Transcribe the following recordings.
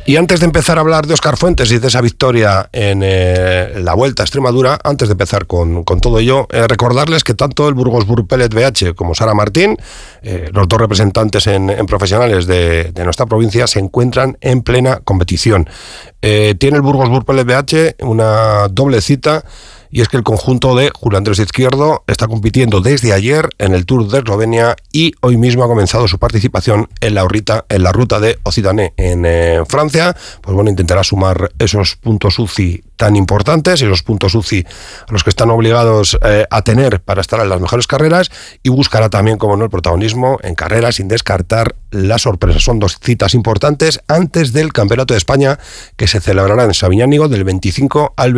Y antes de empezar a hablar de Óscar Fuentes y de esa victoria en la Vuelta a Extremadura, antes de empezar con todo ello, recordarles que tanto el Burgos Burpelet BH como Sara Martín, los dos representantes en profesionales de nuestra provincia, se encuentran en plena competición. Tiene el Burgos Burpelet BH una doble cita, y es que el conjunto de Julio Andrés Izquierdo está compitiendo desde ayer en el Tour de Eslovenia y hoy mismo ha comenzado su participación en la ruta de Occitanie en Francia. Pues bueno, intentará sumar esos puntos UCI tan importantes, esos puntos UCI a los que están obligados a tener para estar en las mejores carreras, y buscará también, como no, el protagonismo en carreras sin descartar la sorpresa. Son dos citas importantes antes del Campeonato de España, que se celebrará en Sabiñánigo del 25 al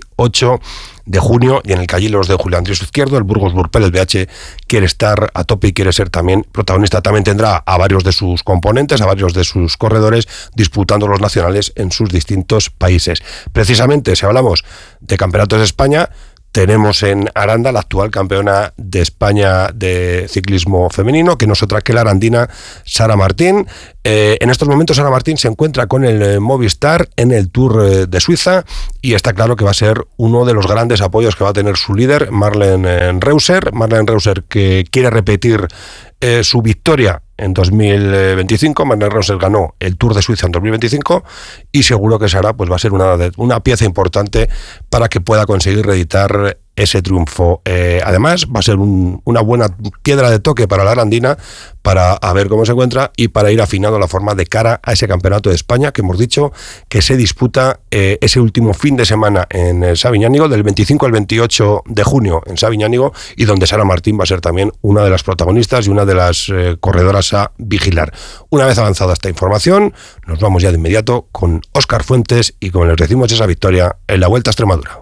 28 de junio, y en el que allí los de Julio Andrés Izquierdo, el Burgos Burpelet BH, quiere estar a tope y quiere ser también protagonista. También tendrá a varios de sus componentes, a varios de sus corredores disputando los nacionales en sus distintos países. Precisamente, si hablamos de campeonatos de España, tenemos en Aranda la actual campeona de España de ciclismo femenino, que no es otra que la arandina Sara Martín. En estos momentos Sara Martín se encuentra con el Movistar en el Tour de Suiza, y está claro que va a ser uno de los grandes apoyos que va a tener su líder, Marlen Reusser. Marlen Reusser, que quiere repetir su victoria en 2025. Marlen Reusser ganó el Tour de Suiza en 2025, y seguro que Sara pues va a ser una pieza importante para que pueda conseguir reeditar ese triunfo. Además, va a ser una buena piedra de toque para la arandina, para a ver cómo se encuentra y para ir afinando la forma de cara a ese Campeonato de España, que hemos dicho que se disputa ese último fin de semana en Sabiñánigo, del 25 al 28 de junio en Sabiñánigo, y donde Sara Martín va a ser también una de las protagonistas y una de las corredoras a vigilar. Una vez avanzada esta información, nos vamos ya de inmediato con Óscar Fuentes y como les decimos, esa victoria en la Vuelta a Extremadura.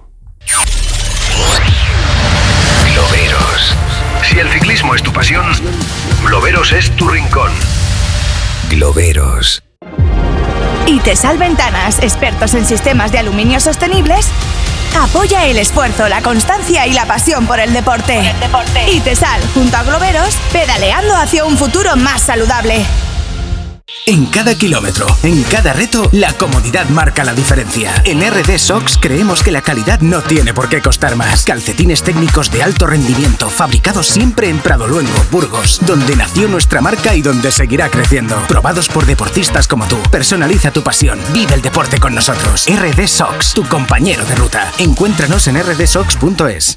Globeros. Si el ciclismo es tu pasión, Globeros es tu rincón. Globeros. Itesal Ventanas, expertos en sistemas de aluminio sostenibles, apoya el esfuerzo, la constancia y la pasión por el deporte. Itesal, junto a Globeros, pedaleando hacia un futuro más saludable. En cada kilómetro, en cada reto, la comodidad marca la diferencia. En RD Sox creemos que la calidad no tiene por qué costar más. Calcetines técnicos de alto rendimiento, fabricados siempre en Pradoluengo, Burgos, donde nació nuestra marca y donde seguirá creciendo. Probados por deportistas como tú. Personaliza tu pasión, vive el deporte con nosotros. RD Sox, tu compañero de ruta. Encuéntranos en rdsox.es.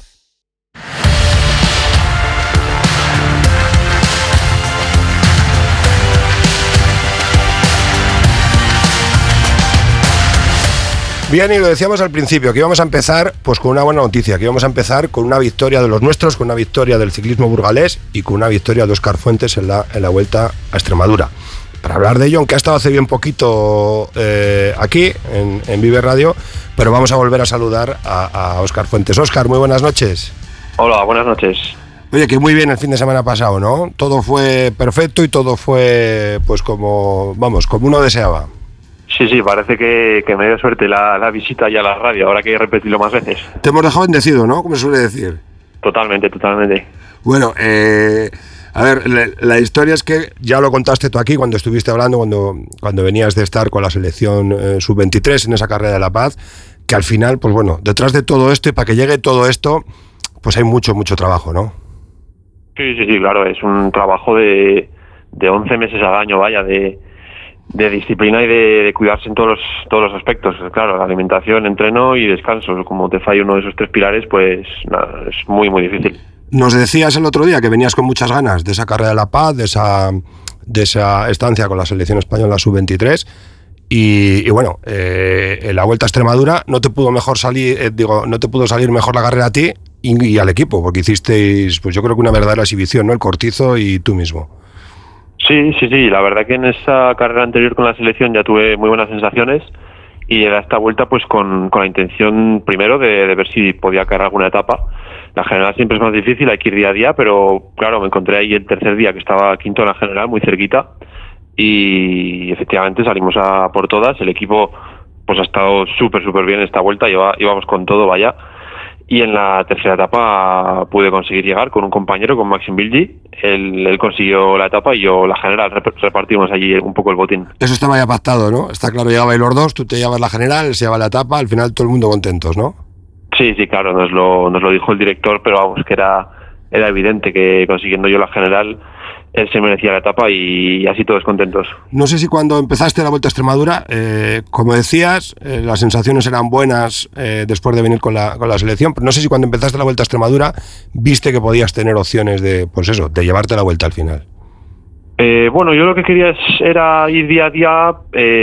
Bien, y lo decíamos al principio, que íbamos a empezar pues con una buena noticia, que íbamos a empezar con una victoria de los nuestros, con una victoria del ciclismo burgalés y con una victoria de Óscar Fuentes en la Vuelta a Extremadura. Para hablar de ello, aunque ha estado hace bien poquito aquí en Vive Radio, pero vamos a volver a saludar a Óscar Fuentes. Óscar, muy buenas noches. Hola, buenas noches. Oye, que muy bien el fin de semana pasado, ¿no? Todo fue perfecto y todo fue pues como uno deseaba. Sí, parece que me dio suerte la visita ya a la radio, ahora hay que repetirlo más veces. Te hemos dejado bendecido, ¿no? Como se suele decir. Totalmente. Bueno, a ver, la historia es que ya lo contaste tú aquí cuando estuviste hablando, cuando venías de estar con la selección sub-23 en esa carrera de La Paz, que al final, pues bueno, detrás de todo esto y para que llegue todo esto, pues hay mucho trabajo, ¿no? Sí, claro, es un trabajo de 11 meses al año, vaya, de disciplina y de cuidarse en todos los aspectos. Claro, la alimentación, entreno y descanso. Como te falla uno de esos tres pilares, pues nada, es muy difícil. Nos decías el otro día que venías con muchas ganas de esa carrera de La Paz, de esa estancia con la selección española sub-23, y bueno, en la Vuelta a Extremadura no te pudo salir mejor la carrera a ti y al equipo, porque hicisteis, pues yo creo que una verdadera exhibición, ¿no? El Cortizo y tú mismo. Sí, la verdad que en esa carrera anterior con la selección ya tuve muy buenas sensaciones, y en esta vuelta pues con la intención primero de ver si podía caer alguna etapa. La general siempre es más difícil, hay que ir día a día, pero claro, me encontré ahí el tercer día que estaba quinto en la general, muy cerquita, y efectivamente salimos a por todas. El equipo pues ha estado súper bien esta vuelta, íbamos con todo, vaya. Y en la tercera etapa pude conseguir llegar con un compañero, con Maxim Bilgi. Él consiguió la etapa y yo la general. Repartimos allí un poco el botín. Eso estaba ya pactado, ¿no? Está claro, llegabais los dos, tú te llevas la general, él se lleva la etapa, al final todo el mundo contentos, ¿no? Sí, claro, nos lo dijo el director, pero vamos, que era evidente que consiguiendo yo la general, él se merecía la etapa y así todos contentos. No sé si cuando empezaste la Vuelta a Extremadura, como decías, las sensaciones eran buenas después de venir con la selección, pero no sé si cuando empezaste la Vuelta a Extremadura viste que podías tener opciones de llevarte la Vuelta al final. Bueno, yo lo que quería era ir día a día,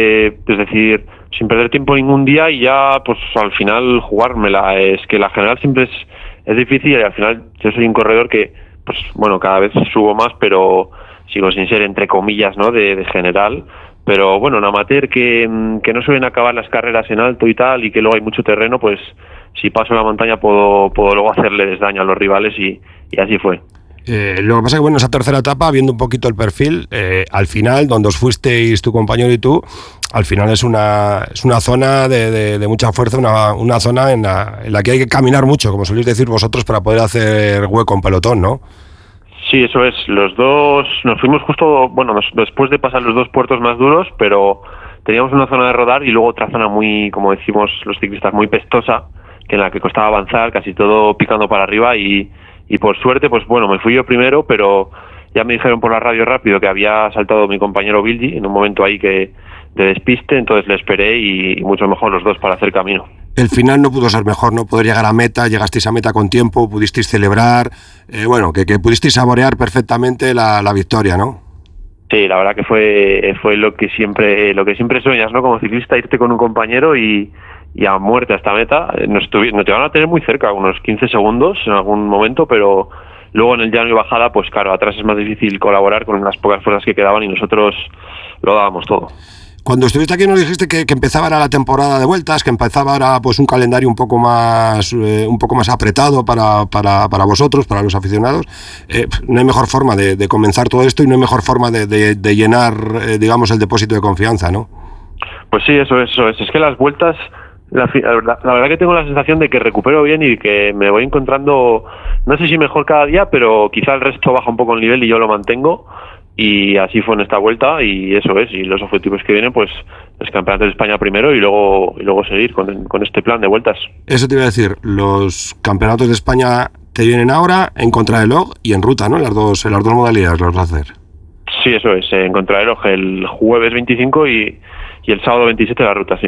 es decir, sin perder tiempo ningún día y ya pues al final jugármela. Es que la general siempre es difícil y al final yo soy un corredor que pues bueno, cada vez subo más, pero sigo sin ser entre comillas, ¿no? de general, pero bueno, en amateur que no suelen acabar las carreras en alto y tal, y que luego hay mucho terreno, pues si paso la montaña puedo luego hacerles daño a los rivales y así fue. Lo que pasa es que bueno, esa tercera etapa, viendo un poquito el perfil, al final, donde os fuisteis tu compañero y tú, al final es una zona de mucha fuerza, una zona en la que hay que caminar mucho, como soléis decir vosotros, para poder hacer hueco en pelotón, ¿no? Sí, eso es. Los dos nos fuimos justo, bueno, después de pasar los dos puertos más duros, pero teníamos una zona de rodar y luego otra zona muy, como decimos los ciclistas, muy pestosa, que en la que costaba avanzar, casi todo picando para arriba y por suerte, pues bueno, me fui yo primero, pero ya me dijeron por la radio rápido que había saltado mi compañero Bilgi en un momento ahí que de despiste, entonces le esperé y mucho mejor los dos para hacer camino. El final no pudo ser mejor, ¿no? Poder llegar a meta, llegasteis a meta con tiempo, pudisteis celebrar, bueno, que pudisteis saborear perfectamente la victoria, ¿no? Sí, la verdad que fue lo que siempre sueñas, ¿no? Como ciclista, irte con un compañero y a muerte a esta meta. Nos llegaron a tener muy cerca, unos 15 segundos en algún momento, pero luego en el llano y bajada, pues claro, atrás es más difícil colaborar con las pocas fuerzas que quedaban y nosotros lo dábamos todo. Cuando estuviste aquí nos dijiste que empezaba ahora la temporada de vueltas, que empezaba ahora pues un calendario un poco más apretado para vosotros, para los aficionados. No hay mejor forma de comenzar todo esto y no hay mejor forma de llenar, digamos, el depósito de confianza, ¿no? Pues sí, eso es. Es que las vueltas, la verdad que tengo la sensación de que recupero bien y que me voy encontrando, no sé si mejor cada día, pero quizá el resto baja un poco el nivel y yo lo mantengo. Y así fue en esta vuelta y eso es, y los objetivos que vienen pues los campeonatos de España primero y luego seguir con este plan de vueltas. Eso te iba a decir, los campeonatos de España te vienen ahora en contrarreloj y en ruta, ¿no? En las dos modalidades los vas a hacer. Sí, eso es, en contrarreloj el jueves 25 y el sábado 27 la ruta, sí.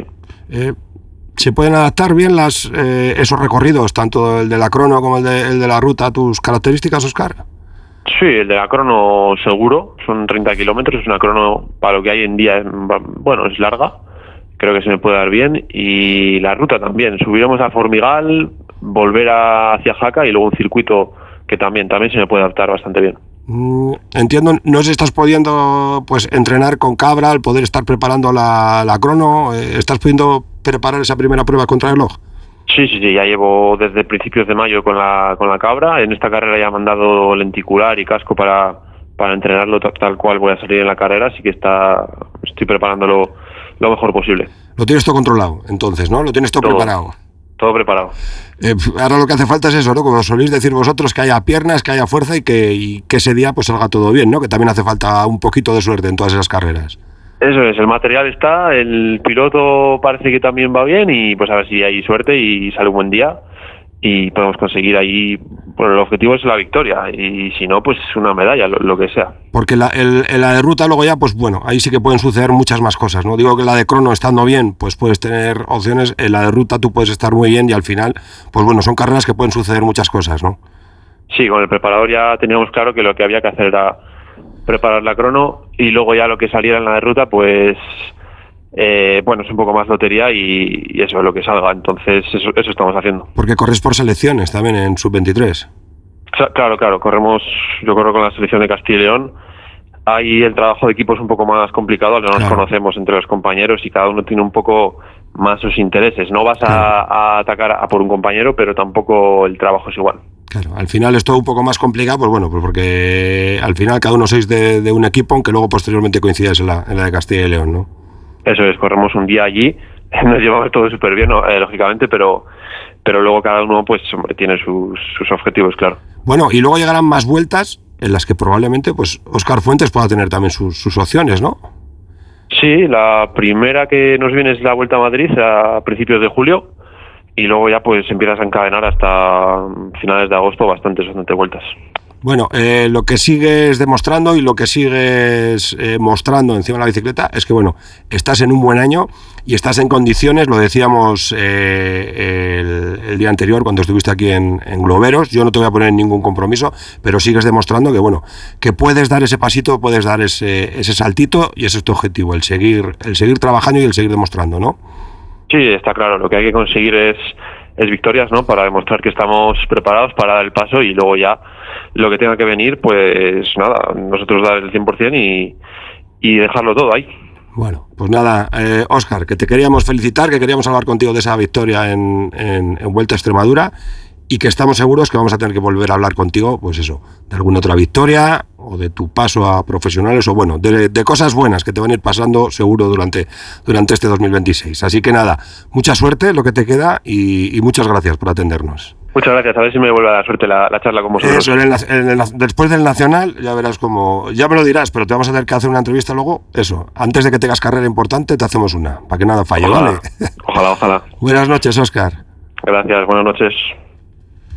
¿Se pueden adaptar bien esos recorridos, tanto el de la crono como el de la ruta, a tus características, Óscar? Sí, el de la crono seguro, son 30 kilómetros, es una crono para lo que hay en día, bueno, es larga, creo que se me puede dar bien, y la ruta también, subiremos a Formigal, volver hacia Jaca y luego un circuito que también se me puede adaptar bastante bien. Entiendo, no sé si estás pudiendo pues entrenar con Cabra, al poder estar preparando la crono, ¿estás pudiendo preparar esa primera prueba contra el reloj? Sí, ya llevo desde principios de mayo con la Cabra. En esta carrera ya me han dado lenticular y casco para entrenarlo tal cual voy a salir en la carrera, así que estoy preparándolo lo mejor posible. Lo tienes todo controlado, entonces, ¿no? Lo tienes todo preparado. Todo preparado. Ahora lo que hace falta es eso, ¿no? Como soléis decir vosotros, que haya piernas, que haya fuerza y que ese día pues salga todo bien, ¿no? Que también hace falta un poquito de suerte en todas esas carreras. Eso es, el material está, el piloto parece que también va bien y pues a ver si hay suerte y sale un buen día y podemos conseguir ahí, bueno, el objetivo es la victoria y si no, pues una medalla, lo que sea. Porque la de ruta luego ya, pues bueno, ahí sí que pueden suceder muchas más cosas, ¿no? Digo que la de crono estando bien, pues puedes tener opciones, en la de ruta tú puedes estar muy bien y al final, pues bueno, son carreras que pueden suceder muchas cosas, ¿no? Sí, con el preparador ya teníamos claro que lo que había que hacer era preparar la crono y luego ya lo que saliera en la de ruta pues bueno, es un poco más lotería y eso es lo que salga, entonces eso estamos haciendo. Porque corres por selecciones también en Sub-23. Claro, yo corro con la selección de Castilla y León. Ahí el trabajo de equipo es un poco más complicado, no nos conocemos entre los compañeros y cada uno tiene un poco más sus intereses. No vas a atacar a por un compañero, pero tampoco el trabajo es igual. Claro, al final es todo un poco más complicado, pues bueno, pues porque al final cada uno sois de un equipo, aunque luego posteriormente coincidáis en la de Castilla y León, ¿no? Eso es, corremos un día allí, nos llevamos todo súper bien, lógicamente, pero luego cada uno pues hombre, tiene sus objetivos, claro. Bueno, y luego llegarán más vueltas en las que probablemente pues Óscar Fuentes pueda tener también sus opciones, ¿no? Sí, la primera que nos viene es la Vuelta a Madrid a principios de julio y luego ya pues empiezas a encadenar hasta finales de agosto bastantes vueltas. Bueno, lo que sigues demostrando y lo que sigues mostrando encima de la bicicleta es que, bueno, estás en un buen año y estás en condiciones, lo decíamos el día anterior cuando estuviste aquí en Globeros, yo no te voy a poner en ningún compromiso, pero sigues demostrando que, bueno, que puedes dar ese pasito, puedes dar ese saltito y ese es tu objetivo, el seguir trabajando y el seguir demostrando, ¿no? Sí, está claro, lo que hay que conseguir es victorias, ¿no? Para demostrar que estamos preparados para dar el paso y luego ya lo que tenga que venir, pues nada, nosotros dar el 100% y dejarlo todo ahí. Bueno, pues nada, Óscar, que te queríamos felicitar, que queríamos hablar contigo de esa victoria en Vuelta a Extremadura y que estamos seguros que vamos a tener que volver a hablar contigo, pues eso, de alguna otra victoria o de tu paso a profesionales o bueno, de cosas buenas que te van a ir pasando seguro durante este 2026. Así que nada, mucha suerte lo que te queda y muchas gracias por atendernos. Muchas gracias, a ver si me vuelve a dar suerte la charla con vosotros. Eso, después del Nacional ya verás cómo, ya me lo dirás, pero te vamos a tener que hacer una entrevista luego, eso, antes de que tengas carrera importante te hacemos una, para que nada falle, ojalá, ¿vale? Ojalá. Buenas noches, Óscar. Gracias, buenas noches.